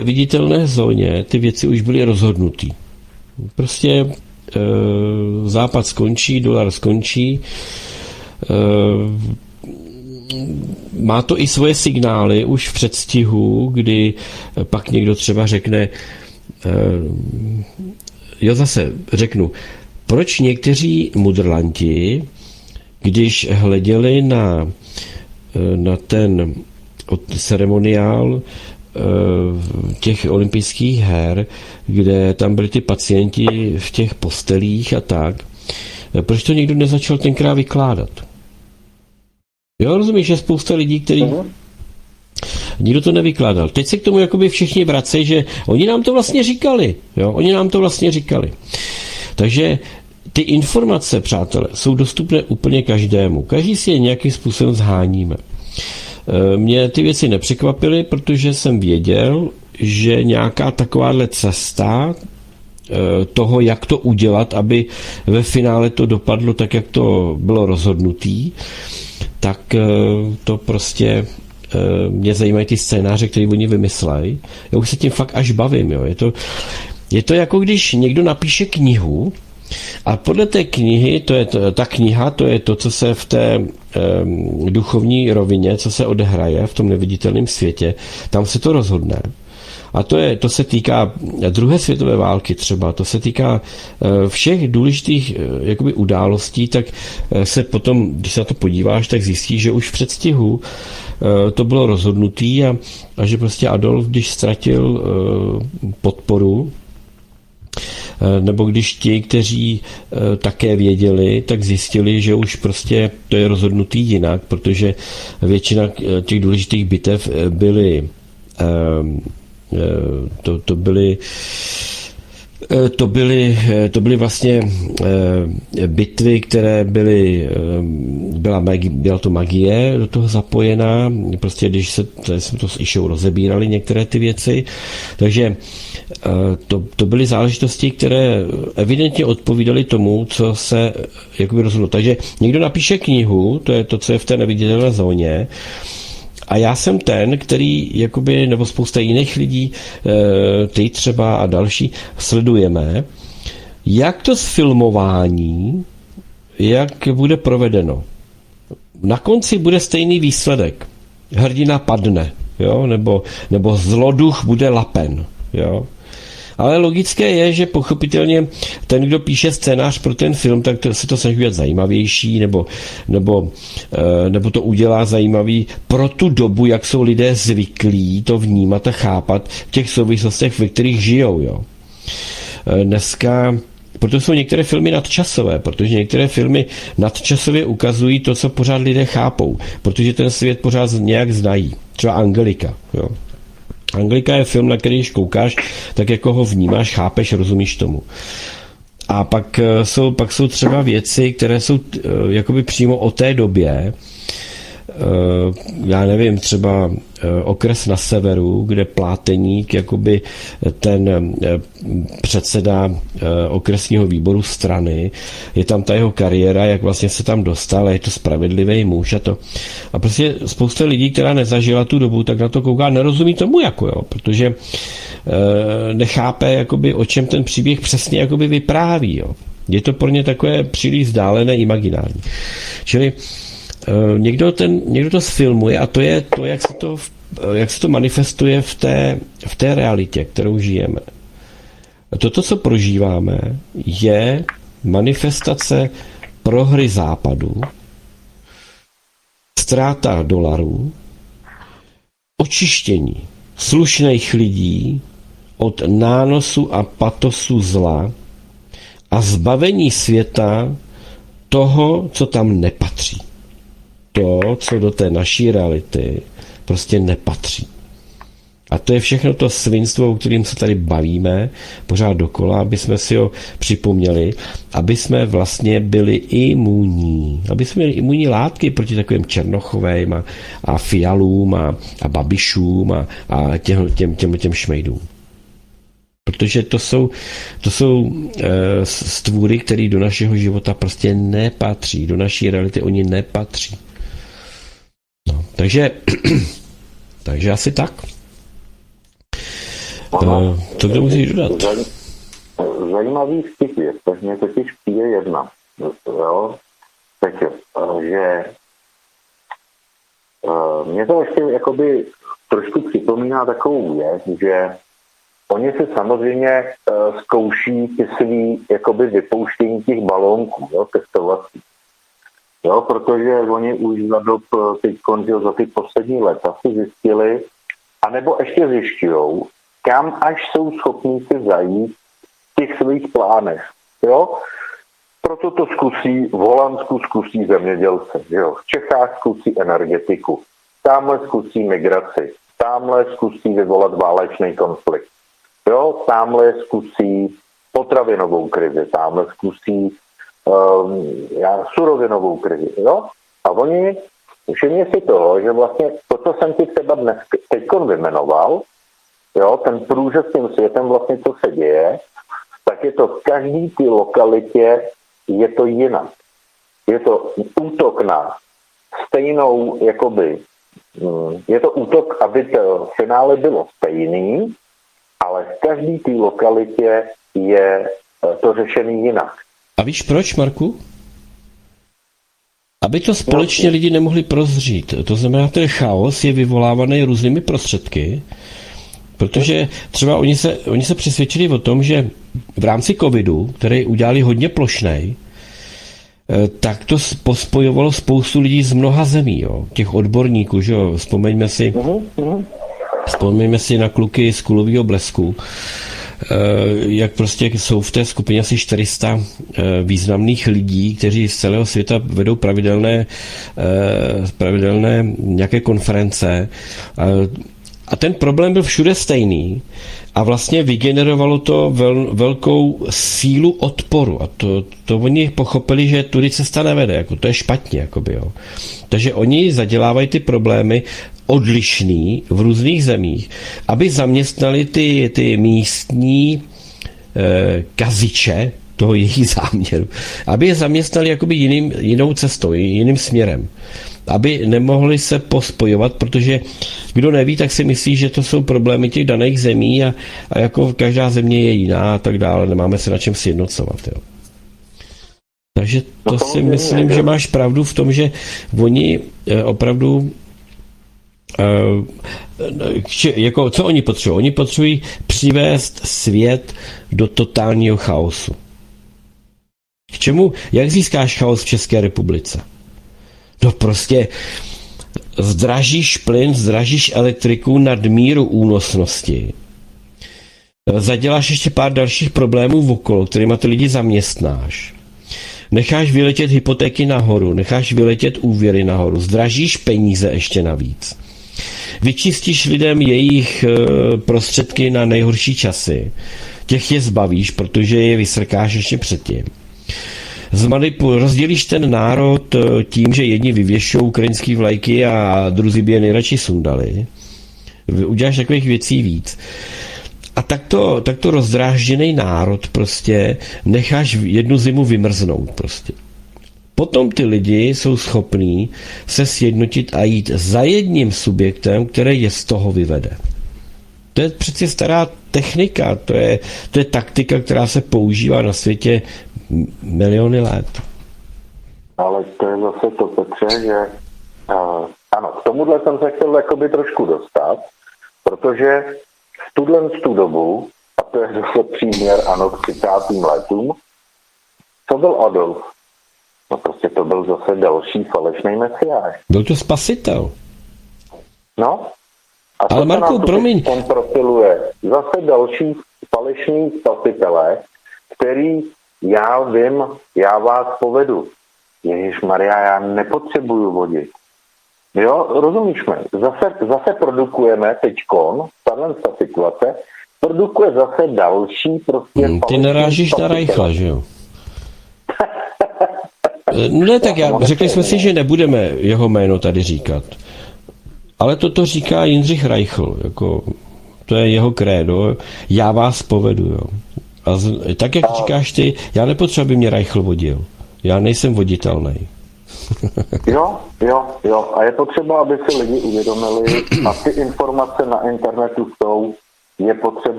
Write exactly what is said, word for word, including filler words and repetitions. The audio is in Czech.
viditelné zóně ty věci už byly rozhodnutý. Prostě e, západ skončí, dolar skončí. E, má to i svoje signály už v předstihu, kdy pak někdo třeba řekne, e, jo zase řeknu, proč někteří mudrlanti, když hleděli na, na ten ceremoniál těch olympijských her, kde tam byli ty pacienti v těch postelích a tak, proč to někdo nezačal tenkrát vykládat? Jo, rozumíš, že spousta lidí, který nikdo to nevykládal. Teď se k tomu jakoby všichni vracejí, že oni nám to vlastně říkali. Jo, oni nám to vlastně říkali. Takže ty informace, přátelé, jsou dostupné úplně každému. Každý si je nějakým způsobem zháníme. Mě ty věci nepřekvapily, protože jsem věděl, že nějaká takováhle cesta toho, jak to udělat, aby ve finále to dopadlo tak, jak to bylo rozhodnutý, tak to prostě mě zajímají ty scénáře, které oni vymyslejí. Já už se tím fakt až bavím. Jo. Je to, je to jako když někdo napíše knihu a podle té knihy, to je to, ta kniha, to je to, co se v té um, duchovní rovině, co se odehraje v tom neviditelném světě, tam se to rozhodne. A to, je, to se týká druhé světové války třeba, to se týká uh, všech důležitých uh, jakoby událostí, tak uh, se potom, když se na to podíváš, tak zjistíš, že už v předstihu uh, to bylo rozhodnutý a, a že prostě Adolf, když ztratil uh, podporu, nebo když ti, kteří e, také věděli, tak zjistili, že už prostě to je rozhodnutý jinak, protože většina těch důležitých bitev byly e, to, to byly To byly, to byly vlastně bitvy, které byly, byla, magi, byla to magie do toho zapojená, prostě když se, jsme to s Išou rozebírali některé ty věci, takže to, to byly záležitosti, které evidentně odpovídaly tomu, co se jakoby rozhodlo. Takže někdo napíše knihu, to je to, co je v té neviditelné zóně, a já jsem ten, který, jakoby, nebo spousta jiných lidí, ty třeba a další, sledujeme, jak to sfilmování, jak bude provedeno. Na konci bude stejný výsledek. Hrdina padne, jo? Nebo, nebo zloduch bude lapen. Jo? Ale logické je, že pochopitelně ten, kdo píše scénář pro ten film, tak to, se to snaží být zajímavější, nebo, nebo, nebo to udělá zajímavý pro tu dobu, jak jsou lidé zvyklí to vnímat a chápat v těch souvislostech, ve kterých žijou. Jo. Dneska, proto jsou některé filmy nadčasové, protože některé filmy nadčasově ukazují to, co pořád lidé chápou, protože ten svět pořád nějak znají. Třeba Angelika. Jo. Anglika je film, na který když koukáš, tak jako ho vnímáš, chápeš, rozumíš tomu. A pak jsou, pak jsou třeba věci, které jsou jakoby přímo o té době, já nevím, třeba okres na severu, kde Pláteník, jakoby ten předseda okresního výboru strany, je tam ta jeho kariéra, jak vlastně se tam dostal, je to spravedlivý muž a to. A prostě spousta lidí, která nezažila tu dobu, tak na to kouká, nerozumí tomu, jako jo, protože nechápe, jakoby, o čem ten příběh přesně jakoby vypráví. Jo. Je to pro ně takové příliš vzdálené, imaginární. Čili Někdo, ten, někdo to sfilmuje a to je to, jak se to, jak se to manifestuje v té, v té realitě, kterou žijeme. Toto, co prožíváme, je manifestace prohry západu, ztráta dolarů, očištění slušných lidí od nánosu a patosu zla a zbavení světa toho, co tam nepatří. To, co do té naší reality prostě nepatří. A to je všechno to svinstvo, o kterým se tady bavíme pořád dokola, aby jsme si ho připomněli, aby jsme vlastně byli imunní. Aby jsme měli imunní látky proti takovým Černochovým a, a Fialům a, a Babišům a, a těm, těm, těm, těm šmejdům. Protože to jsou, to jsou e, stvůry, které do našeho života prostě nepatří. Do naší reality oni nepatří. No, takže, takže asi tak. Uh, to kde musíš dodat? Zajímavý vtip je, tak mě totiž přijde jedna. Jo? Tak, že uh, mě to ještě jakoby trošku připomíná takovou věc, že oni si samozřejmě uh, zkouší ty svý jakoby vypouštění těch balónků, jo, testovací. Jo, protože oni už za dob teď končil za ty poslední leta si zjistili, anebo ještě zjišťujou, kam až jsou schopní si zajít v těch svých plánech. Jo? Proto to zkusí, v Holandsku zkusí zemědělce, jo? V Čechách zkusí energetiku, tamhle zkusí migraci, tamhle zkusí vyvolat válečný konflikt, jo? Tamhle zkusí potravinovou krizi, tamhle zkusí um, já, surovinovou krizi. Jo? A oni všimně si toho, že vlastně to, co jsem ti třeba dnes teďkon vymenoval, jo, ten průřez tím světem vlastně, co se děje, tak je to v každý té lokalitě, je to jinak. Je to útok na stejnou, jakoby, je to útok, aby to finále bylo stejný, ale v každý té lokalitě je to řešený jinak. A víš proč, Marku? Aby to společně lidi nemohli prozřít. To znamená, ten chaos je vyvolávaný různými prostředky, protože třeba oni se, oni se přesvědčili o tom, že v rámci covidu, který udělali hodně plošnej, tak to pospojovalo spoustu lidí z mnoha zemí, jo, těch odborníků, že jo, vzpomeňme si, vzpomeňme si na kluky z Kulovýho Blesku, jak prostě jsou v té skupině asi čtyři sta významných lidí, kteří z celého světa vedou pravidelné, pravidelné nějaké konference. A ten problém byl všude stejný a vlastně vygenerovalo to vel, velkou sílu odporu. A to, to oni pochopili, že tudy cesta nevede. Jako to je špatně. Jakoby, jo. Takže oni zadělávají ty problémy odlišný v různých zemích, aby zaměstnali ty, ty místní eh, kaziče toho jejich záměru. Aby je zaměstnali jakoby jiným, jinou cestou, jiným směrem. Aby nemohli se pospojovat, protože kdo neví, tak si myslí, že to jsou problémy těch daných zemí a, a jako každá země je jiná a tak dále. Nemáme se na čem sjednocovat. Jo. Takže to si myslím, že máš pravdu v tom, že oni eh, opravdu jako, co oni potřebují? Oni potřebují přivést svět do totálního chaosu. K čemu? Jak získáš chaos v České republice? No prostě zdražíš plyn, zdražíš elektriku nad míru únosnosti. Zaděláš ještě pár dalších problémů okolo, kterýma ty lidi zaměstnáš. Necháš vyletět hypotéky nahoru, necháš vyletět úvěry nahoru, zdražíš peníze ještě navíc. Vyčistíš lidem jejich prostředky na nejhorší časy. Těch je zbavíš, protože je vysrkáš ještě předtím. Zmanipu, rozdělíš ten národ tím, že jedni vyvěšou ukrajinský vlajky a druzí by je nejradši sundali. Uděláš takových věcí víc. A takto, takto rozdrážděný národ prostě necháš jednu zimu vymrznout prostě. Potom ty lidi jsou schopní se sjednotit a jít za jedním subjektem, který je z toho vyvede. To je přeci stará technika, to je, to je taktika, která se používá na světě miliony let. Ale to je zase to, Petře, že uh, ano, k tomuhle jsem se chtěl jakoby trošku dostat, protože v tuhle tu dobu, a to je zase příměr, ano, k třicátým letům, to byl Adolf. No prostě to byl zase další falešný mesiáš. Byl to spasitel. No. A ale Marku, promiň. On profiluje zase další falešný spasitele, který já vím, já vás povedu. Ježišmarja, já nepotřebuju vodit. Jo, rozumíš mi? Zase, zase produkujeme teďkon, tahle situace, produkuje zase další prostě... Hmm, ty narážíš na Reichla, že jo? Ne, tak já, řekli jsme si, že nebudeme jeho jméno tady říkat. Ale toto říká Jindřich Reichl, jako, to je jeho krédo, já vás povedu, jo. A z, tak, jak říkáš ty, já nepotřebuji, aby mě Reichl vodil. Já nejsem voditelný. Jo, jo, jo. A je potřeba, aby si lidi uvědomili, a ty informace na internetu jsou, je potřeba